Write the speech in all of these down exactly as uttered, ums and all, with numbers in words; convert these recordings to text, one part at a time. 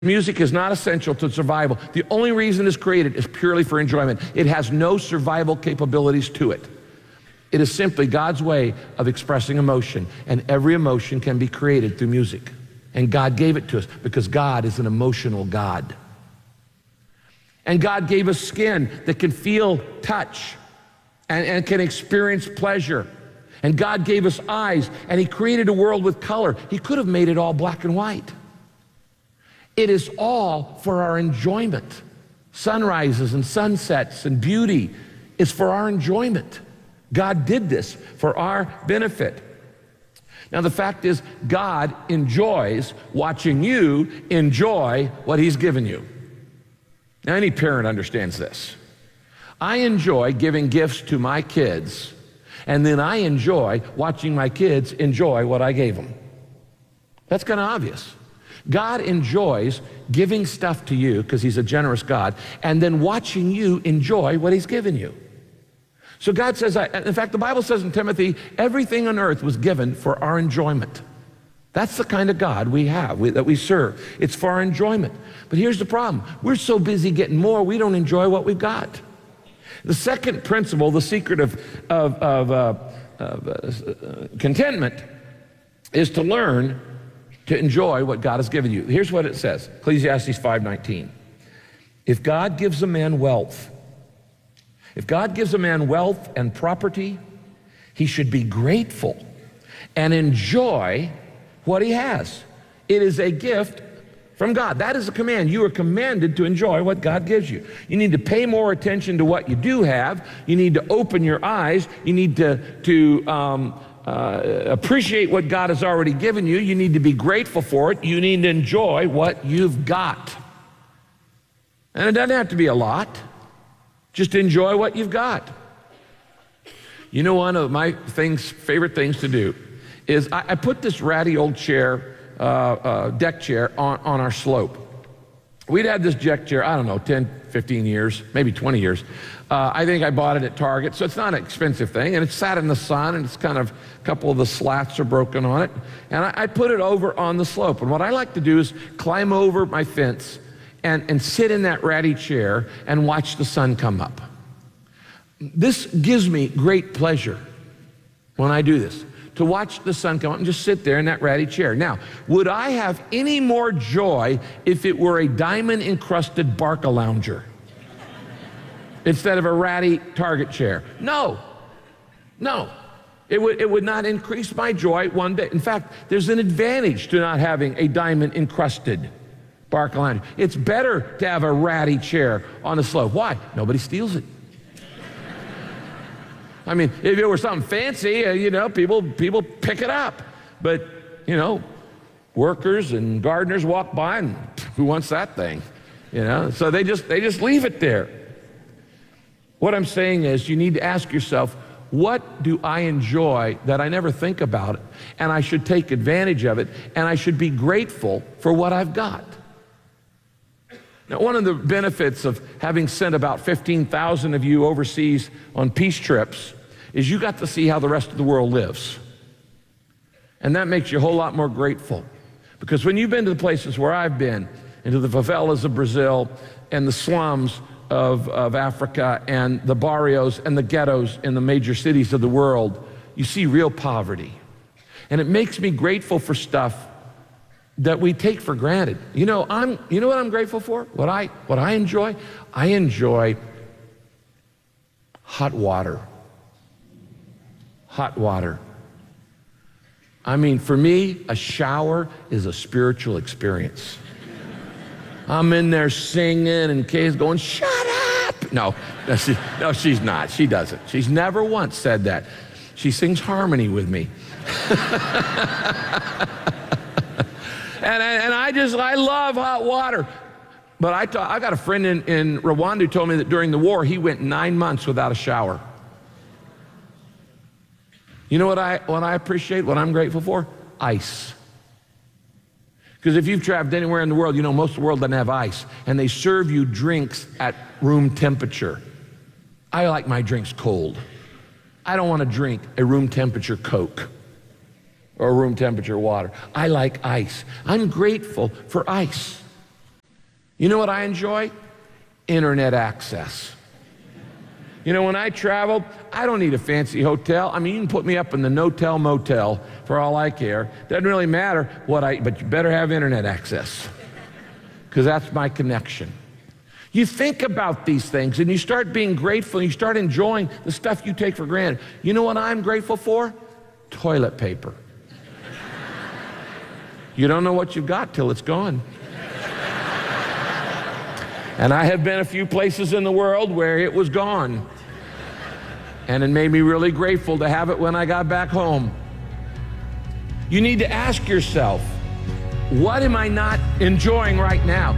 Music is not essential to survival. The only reason it's created is purely for enjoyment. It has no survival capabilities to it. It is simply God's way of expressing emotion, and every emotion can be created through music. And God gave it to us because God is an emotional God. And God gave us skin that can feel touch and, and can experience pleasure. And God gave us eyes, and He created a world with color. He could have made it all black and white. It is all for our enjoyment. Sunrises and sunsets and beauty is for our enjoyment. God did this for our benefit. Now, the fact is, God enjoys watching you enjoy what He's given you. Now, any parent understands this. I enjoy giving gifts to my kids, and then I enjoy watching my kids enjoy what I gave them. That's kind of obvious. God enjoys giving stuff to you because He's a generous God, and then watching you enjoy what He's given you. So God says, in fact, the Bible says in Timothy, everything on earth was given for our enjoyment. That's the kind of God we have, we, that we serve. It's for our enjoyment. But here's the problem. We're so busy getting more, we don't enjoy what we've got. The second principle, the secret of, of, of, uh, of uh, contentment, is to learn to enjoy what God has given you. Here's what it says, Ecclesiastes five nineteen. If God gives a man wealth, if God gives a man wealth and property, he should be grateful and enjoy what he has. It is a gift from God. That is a command. You are commanded to enjoy what God gives you. You need to pay more attention to what you do have. You need to open your eyes. You need to, to um, uh, appreciate what God has already given you. You need to be grateful for it. You need to enjoy what you've got. And it doesn't have to be a lot. Just enjoy what you've got. You know, one of my things, favorite things to do is I, I put this ratty old chair, uh, uh, deck chair on, on our slope. We'd had this deck chair, I don't know, ten, fifteen years, maybe twenty years. Uh, I think I bought it at Target, so it's not an expensive thing, and it's sat in the sun, and it's kind of, a couple of the slats are broken on it, and I, I put it over on the slope. And what I like to do is climb over my fence and, and sit in that ratty chair and watch the sun come up. This gives me great pleasure when I do this, to watch the sun come up and just sit there in that ratty chair. Now, would I have any more joy if it were a diamond-encrusted Barcalounger instead of a ratty Target chair? No, no. It would, it would not increase my joy one bit. In fact, there's an advantage to not having a diamond-encrusted Barcalounger. It's better to have a ratty chair on the slope. Why? Nobody steals it. I mean, if it were something fancy, uh, you know, people people pick it up. But, you know, workers and gardeners walk by and who wants that thing? You know, so they just they just leave it there. What I'm saying is you need to ask yourself, what do I enjoy that I never think about it? And I should take advantage of it, and I should be grateful for what I've got. Now, one of the benefits of having sent about fifteen thousand of you overseas on peace trips is you got to see how the rest of the world lives. And that makes you a whole lot more grateful. Because when you've been to the places where I've been, into the favelas of Brazil and the slums of, of Africa and the barrios and the ghettos in the major cities of the world, you see real poverty. And it makes me grateful for stuff that we take for granted. You know, I'm, you know what I'm grateful for? What I, what I enjoy? I enjoy hot water. Hot water. I mean, for me, a shower is a spiritual experience. I'm in there singing, and Kay's going, shut up! No, no, she, no, she's not. She doesn't. She's never once said that. She sings harmony with me. And, and I just, I love hot water. But I, ta- I got a friend in, in Rwanda who told me that during the war, he went nine months without a shower. You know what I, what I appreciate, what I'm grateful for? Ice. Because if you've traveled anywhere in the world, you know most of the world doesn't have ice. And they serve you drinks at room temperature. I like my drinks cold. I don't want to drink a room temperature Coke or room temperature water. I like ice. I'm grateful for ice. You know what I enjoy? Internet access. You know, when I travel, I don't need a fancy hotel. I mean, you can put me up in the no-tell motel for all I care. Doesn't really matter what I, but you better have internet access, because that's my connection. You think about these things and you start being grateful and you start enjoying the stuff you take for granted. You know what I'm grateful for? Toilet paper. You don't know what you've got till it's gone. And I have been a few places in the world where it was gone. And it made me really grateful to have it when I got back home. You need to ask yourself, what am I not enjoying right now?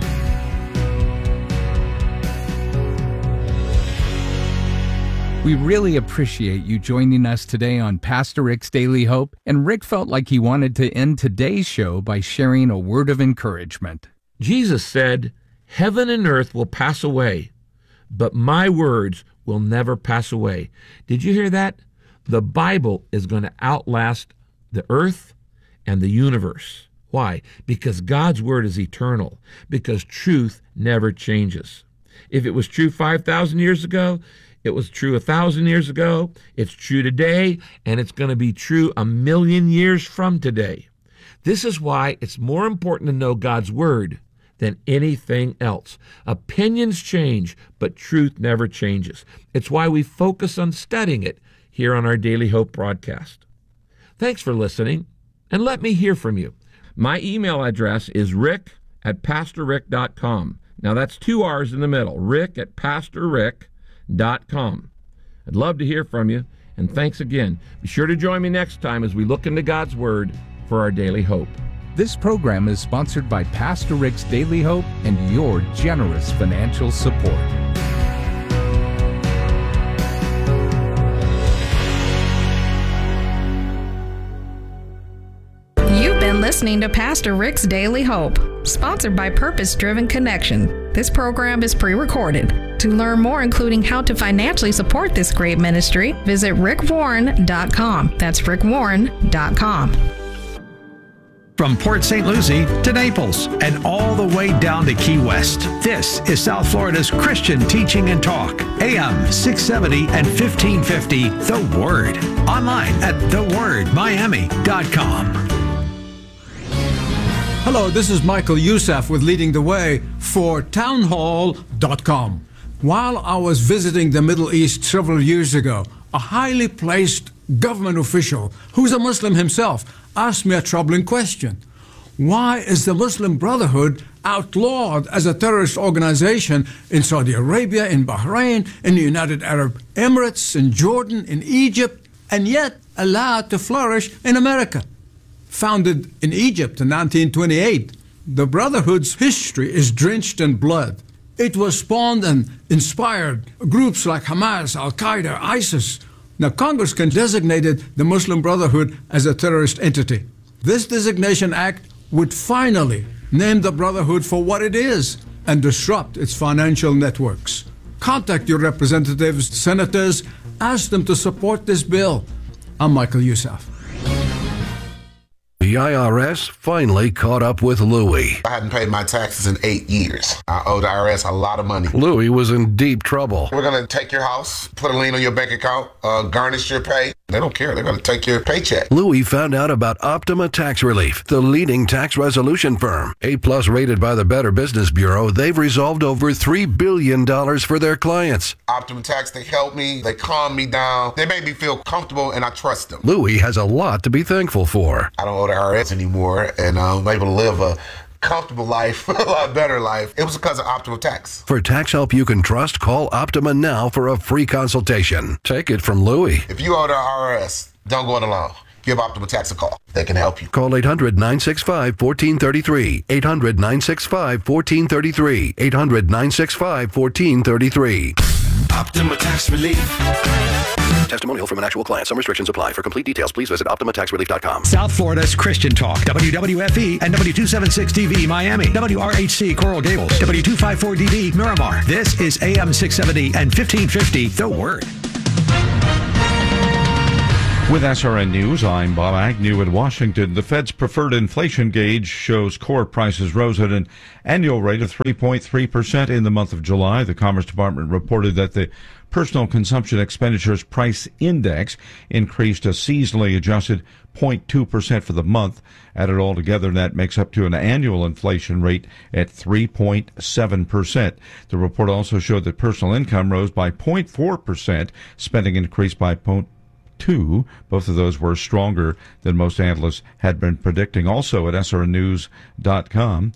We really appreciate you joining us today on Pastor Rick's Daily Hope, and Rick felt like he wanted to end today's show by sharing a word of encouragement. Jesus said, "Heaven and earth will pass away, but my words will never pass away." Did you hear that? The Bible is going to outlast the earth and the universe. Why? Because God's word is eternal, because truth never changes. If it was true five thousand years ago, it was true a thousand years ago, it's true today, and it's going to be true a million years from today. This is why it's more important to know God's word than anything else. Opinions change, but truth never changes. It's why we focus on studying it here on our Daily Hope broadcast. Thanks for listening, and let me hear from you. My email address is rick at pastor rick dot com. Now that's two R's in the middle, rick at pastor rick dot com. I'd love to hear from you, and thanks again. Be sure to join me next time as we look into God's Word for our daily hope. This program is sponsored by Pastor Rick's Daily Hope and your generous financial support. You've been listening to Pastor Rick's Daily Hope, sponsored by Purpose Driven Connection. This program is pre-recorded. To learn more, including how to financially support this great ministry, visit rick warren dot com. That's rick warren dot com. From Port Saint Lucie to Naples and all the way down to Key West, this is South Florida's Christian Teaching and Talk, A M six seventy and fifteen fifty, The Word. Online at the word miami dot com. Hello, this is Michael Youssef with Leading the Way for townhall dot com. While I was visiting the Middle East several years ago, a highly placed government official, who's a Muslim himself, asked me a troubling question. Why is the Muslim Brotherhood outlawed as a terrorist organization in Saudi Arabia, in Bahrain, in the United Arab Emirates, in Jordan, in Egypt, and yet allowed to flourish in America? Founded in Egypt in nineteen twenty-eight, the Brotherhood's history is drenched in blood. It was spawned and inspired groups like Hamas, Al-Qaeda, ISIS. Now, Congress can designate the Muslim Brotherhood as a terrorist entity. This designation act would finally name the Brotherhood for what it is and disrupt its financial networks. Contact your representatives, senators, ask them to support this bill. I'm Michael Youssef. The I R S finally caught up with Louie. I hadn't paid my taxes in eight years. I owed the I R S a lot of money. Louie was in deep trouble. We're going to take your house, put a lien on your bank account, uh, garnish your pay. They don't care. They're going to take your paycheck. Louie found out about Optima Tax Relief, the leading tax resolution firm. A-plus rated by the Better Business Bureau, they've resolved over three billion dollars for their clients. Optima Tax, they help me. They calm me down. They made me feel comfortable, and I trust them. Louie has a lot to be thankful for. I don't owe the I R S anymore, and I'm able to live a comfortable life, a lot better life. It was because of Optima Tax. For tax help you can trust, call Optima now for a free consultation. Take it from Louie. If you owe the I R S, don't go it alone. Give Optima Tax a call. They can help you. Call eight hundred, nine six five, one four three three. eight hundred, nine six five, one four three three. eight hundred, nine six five, one four three three. Optima Tax Relief. Testimonial from an actual client. Some restrictions apply. For complete details, please visit optima tax relief dot com. South Florida's Christian Talk, W W F E and W two seventy-six D V Miami, W R H C Coral Gables, W two fifty-four D V Miramar. This is A M six seventy and fifteen fifty, The Word. With S R N News, I'm Bob Agnew in Washington. The Fed's preferred inflation gauge shows core prices rose at an annual rate of three point three percent in the month of July. The Commerce Department reported that the Personal Consumption Expenditures Price Index increased a seasonally adjusted zero point two percent for the month. Added all together, that makes up to an annual inflation rate at three point seven percent. The report also showed that personal income rose by zero point four percent. Spending increased by zero point two. Both of those were stronger than most analysts had been predicting. Also at S R N news dot com.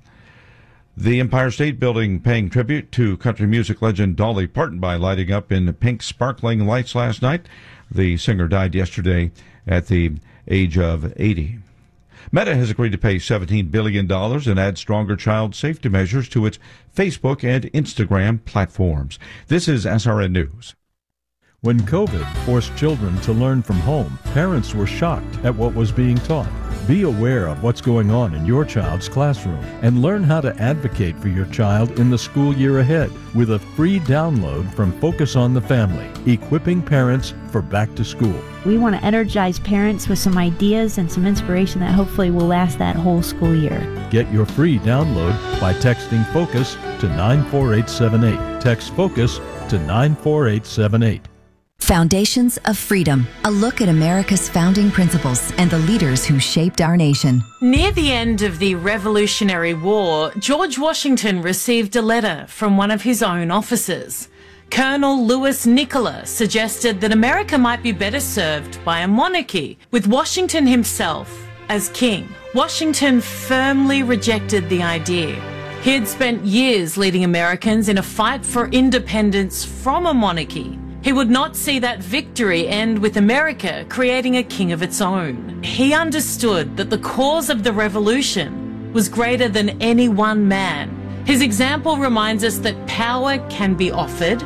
The Empire State Building paying tribute to country music legend Dolly Parton by lighting up in pink sparkling lights last night. The singer died yesterday at the age of eighty. Meta has agreed to pay seventeen billion dollars and add stronger child safety measures to its Facebook and Instagram platforms. This is S R N News. When COVID forced children to learn from home, parents were shocked at what was being taught. Be aware of what's going on in your child's classroom and learn how to advocate for your child in the school year ahead with a free download from Focus on the Family, equipping parents for back to school. We want to energize parents with some ideas and some inspiration that hopefully will last that whole school year. Get your free download by texting FOCUS to nine four eight seven eight. Text FOCUS to nine four eight seven eight. Foundations of Freedom, a look at America's founding principles and the leaders who shaped our nation. Near the end of the Revolutionary War, George Washington received a letter from one of his own officers. Colonel Louis Nicola suggested that America might be better served by a monarchy, with Washington himself as king. Washington firmly rejected the idea. He had spent years leading Americans in a fight for independence from a monarchy. He would not see that victory end with America creating a king of its own. He understood that the cause of the revolution was greater than any one man. His example reminds us that power can be offered,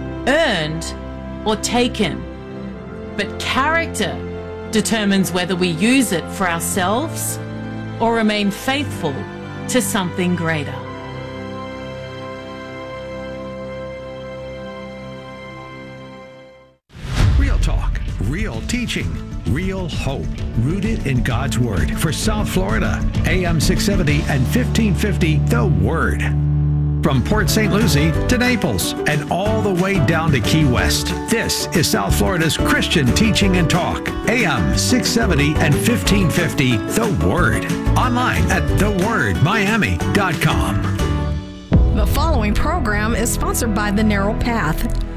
earned, or taken. But character determines whether we use it for ourselves or remain faithful to something greater. Talk, real teaching, real hope, rooted in God's Word for South Florida. A M six seventy and fifteen fifty, The Word. From Port Saint Lucie to Naples and all the way down to Key West, this is South Florida's Christian Teaching and Talk. A M six seventy and fifteen fifty, The Word. Online at the word miami dot com. The following program is sponsored by The Narrow Path.